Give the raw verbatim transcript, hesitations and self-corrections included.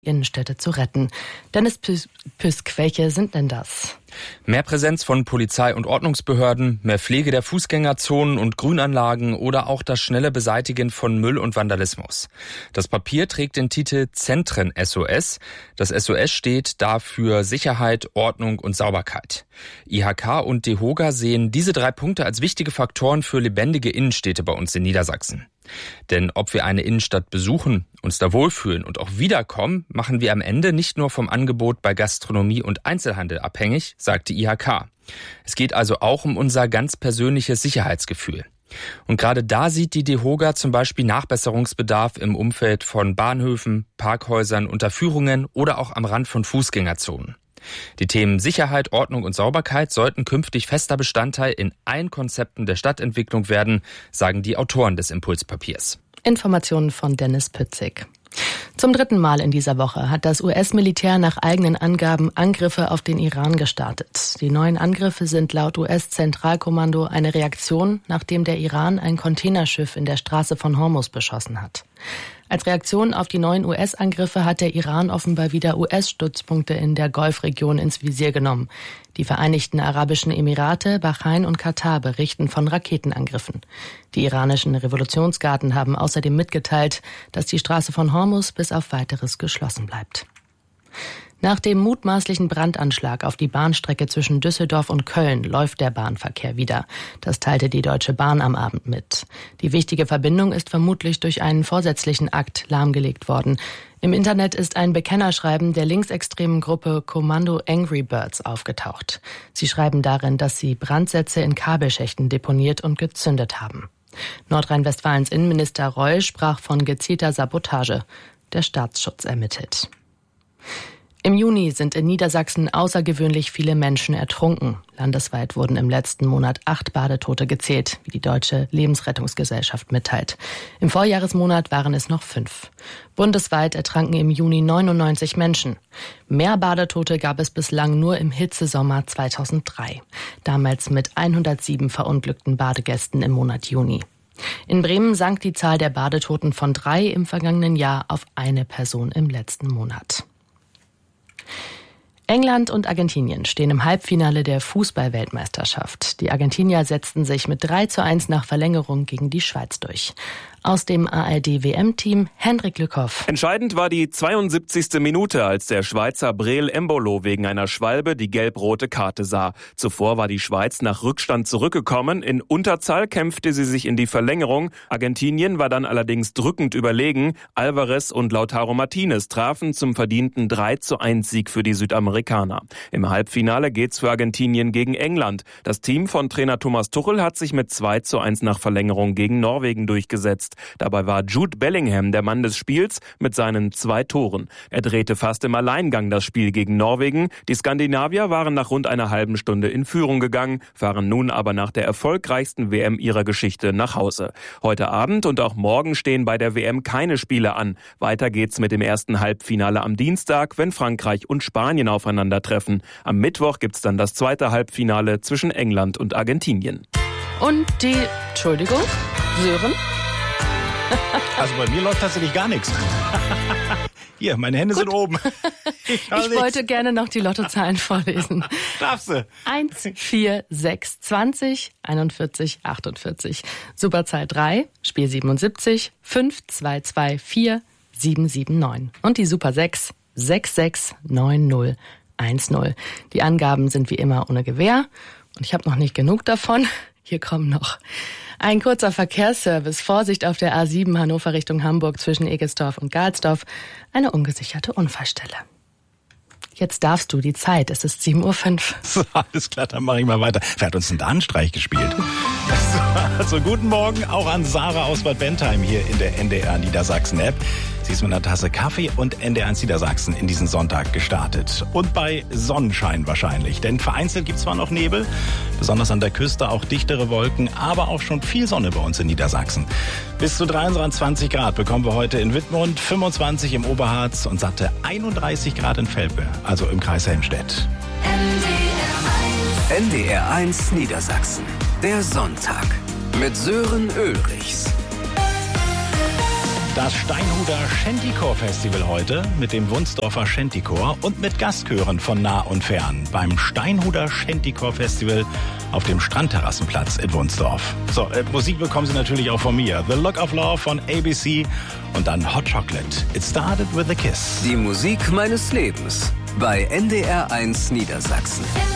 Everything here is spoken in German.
Innenstädte zu retten. Dennis Püsk, welche sind denn das? Mehr Präsenz von Polizei und Ordnungsbehörden, mehr Pflege der Fußgängerzonen und Grünanlagen oder auch das schnelle Beseitigen von Müll und Vandalismus. Das Papier trägt den Titel Zentren-S O S. Das S O S steht dafür Sicherheit, Ordnung und Sauberkeit. I H K und DEHOGA sehen diese drei Punkte als wichtige Faktoren für lebendige Innenstädte bei uns in Niedersachsen. Denn ob wir eine Innenstadt besuchen, uns da wohlfühlen und auch wiederkommen, machen wir am Ende nicht nur vom Angebot bei Gastronomie und Einzelhandel abhängig, sagt die I H K. Es geht also auch um unser ganz persönliches Sicherheitsgefühl. Und gerade da sieht die DEHOGA zum Beispiel Nachbesserungsbedarf im Umfeld von Bahnhöfen, Parkhäusern, Unterführungen oder auch am Rand von Fußgängerzonen. Die Themen Sicherheit, Ordnung und Sauberkeit sollten künftig fester Bestandteil in allen Konzepten der Stadtentwicklung werden, sagen die Autoren des Impulspapiers. Informationen von Dennis Pützig. Zum dritten Mal in dieser Woche hat das U S-Militär nach eigenen Angaben Angriffe auf den Iran gestartet. Die neuen Angriffe sind laut U S-Zentralkommando eine Reaktion, nachdem der Iran ein Containerschiff in der Straße von Hormuz beschossen hat. Als Reaktion auf die neuen U S-Angriffe hat der Iran offenbar wieder U S-Stützpunkte in der Golfregion ins Visier genommen. Die Vereinigten Arabischen Emirate, Bahrain und Katar berichten von Raketenangriffen. Die iranischen Revolutionsgarden haben außerdem mitgeteilt, dass die Straße von Hormuz bis auf Weiteres geschlossen bleibt. Nach dem mutmaßlichen Brandanschlag auf die Bahnstrecke zwischen Düsseldorf und Köln läuft der Bahnverkehr wieder. Das teilte die Deutsche Bahn am Abend mit. Die wichtige Verbindung ist vermutlich durch einen vorsätzlichen Akt lahmgelegt worden. Im Internet ist ein Bekennerschreiben der linksextremen Gruppe Kommando Angry Birds aufgetaucht. Sie schreiben darin, dass sie Brandsätze in Kabelschächten deponiert und gezündet haben. Nordrhein-Westfalens Innenminister Reul sprach von gezielter Sabotage. Der Staatsschutz ermittelt. Im Juni sind in Niedersachsen außergewöhnlich viele Menschen ertrunken. Landesweit wurden im letzten Monat acht Badetote gezählt, wie die Deutsche Lebensrettungsgesellschaft mitteilt. Im Vorjahresmonat waren es noch fünf. Bundesweit ertranken im Juni neunundneunzig Menschen. Mehr Badetote gab es bislang nur im Hitzesommer zweitausenddrei. Damals mit hundertsieben verunglückten Badegästen im Monat Juni. In Bremen sank die Zahl der Badetoten von drei im vergangenen Jahr auf eine Person im letzten Monat. England und Argentinien stehen im Halbfinale der Fußball-Weltmeisterschaft. Die Argentinier setzten sich mit drei zu eins nach Verlängerung gegen die Schweiz durch. Aus dem A R D-W M-Team Hendrik Lückhoff. Entscheidend war die zweiundsiebzigste Minute, als der Schweizer Breel Embolo wegen einer Schwalbe die gelb-rote Karte sah. Zuvor war die Schweiz nach Rückstand zurückgekommen. In Unterzahl kämpfte sie sich in die Verlängerung. Argentinien war dann allerdings drückend überlegen. Alvarez und Lautaro Martinez trafen zum verdienten drei zu eins Sieg für die Südamerikaner. Im Halbfinale geht's für Argentinien gegen England. Das Team von Trainer Thomas Tuchel hat sich mit zwei zu eins nach Verlängerung gegen Norwegen durchgesetzt. Dabei war Jude Bellingham der Mann des Spiels mit seinen zwei Toren. Er drehte fast im Alleingang das Spiel gegen Norwegen. Die Skandinavier waren nach rund einer halben Stunde in Führung gegangen, fahren nun aber nach der erfolgreichsten W M ihrer Geschichte nach Hause. Heute Abend und auch morgen stehen bei der W M keine Spiele an. Weiter geht's mit dem ersten Halbfinale am Dienstag, wenn Frankreich und Spanien aufeinandertreffen. Am Mittwoch gibt's dann das zweite Halbfinale zwischen England und Argentinien. Und die, Entschuldigung, Sören? Also bei mir läuft tatsächlich gar nichts. Hier, meine Hände Gut. sind oben. Ich, ich wollte gerne noch die Lottozahlen vorlesen. Darfst du? eins, vier, sechs, zwanzig, einundvierzig, achtundvierzig. Superzahl drei, Spiel siebenundsiebzig, fünf, zwei, zwei, vier, sieben, sieben, neun. Und die Super sechs, sechs, sechs, neun, null, eins, null. Die Angaben sind wie immer ohne Gewähr. Und ich habe noch nicht genug davon. Hier kommen noch ein kurzer Verkehrsservice. Vorsicht auf der A sieben Hannover Richtung Hamburg zwischen Egestorf und Galsdorf. Eine ungesicherte Unfallstelle. Jetzt darfst du die Zeit. Es ist sieben Uhr fünf. So, alles klar, dann mache ich mal weiter. Wer hat uns einen Dahnenstreich gespielt? Also guten Morgen auch an Sarah aus Bad Bentheim hier in der N D R Niedersachsen-App. Sie ist mit einer Tasse Kaffee und N D R eins Niedersachsen in diesen Sonntag gestartet. Und bei Sonnenschein wahrscheinlich, denn vereinzelt gibt es zwar noch Nebel, besonders an der Küste auch dichtere Wolken, aber auch schon viel Sonne bei uns in Niedersachsen. Bis zu dreiundzwanzig Grad bekommen wir heute in Wittmund, fünfundzwanzig im Oberharz und satte einunddreißig Grad in Velpe, also im Kreis Helmstedt. N D R eins Niedersachsen, der Sonntag mit Sören Ulrichs. Das Steinhuder Shantychor Festival heute mit dem Wunsdorfer Shantychor und mit Gastchören von nah und fern beim Steinhuder Shantychor Festival auf dem Strandterrassenplatz in Wunsdorf. So, äh, Musik bekommen Sie natürlich auch von mir. The Look of Love von A B C und dann Hot Chocolate. It started with a kiss. Die Musik meines Lebens bei N D R eins Niedersachsen.